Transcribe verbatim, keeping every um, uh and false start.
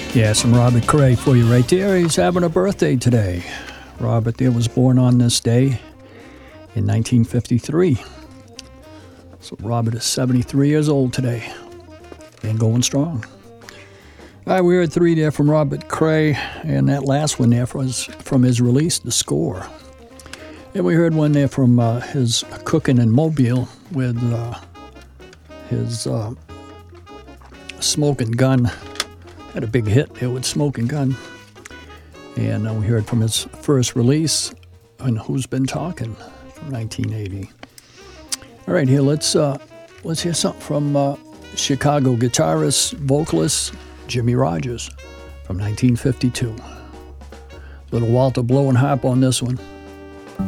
Yeah, some Robert Cray for you right there. He's having a birthday today. Robert there was born on this day in nineteen fifty-three. So Robert is seventy-three years old today and going strong. All right, we heard three there from Robert Cray, and that last one there was from his release, The Score. And we heard one there from uh, his Cooking in Mobile with uh, his uh, Smoking Gun. Had a big hit there with Smoking Gun. And uh, we heard from his first release on Who's Been Talking from nineteen eighty. All right, here, let's uh, let's hear something from uh, Chicago guitarist, vocalist Jimmie Rodgers from nineteen fifty-two. Little Walter Blow and harp on this one.